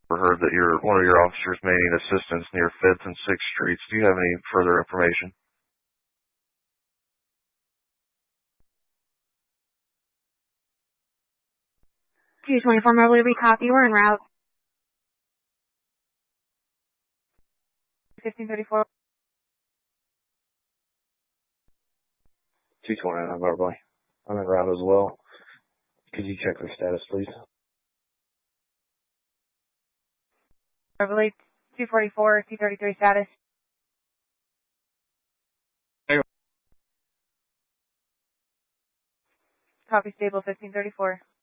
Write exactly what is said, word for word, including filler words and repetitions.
heard that your one of your officers may need assistance near fifth and sixth Streets. Do you have any further information? two twenty-four Mobley, we copy. We're en route. fifteen thirty-four. two twenty-nine Mobley. I'm en route as well. Could you check their status, please? Mobley, two forty-four, two thirty-three status. Hey. Copy stable fifteen thirty-four.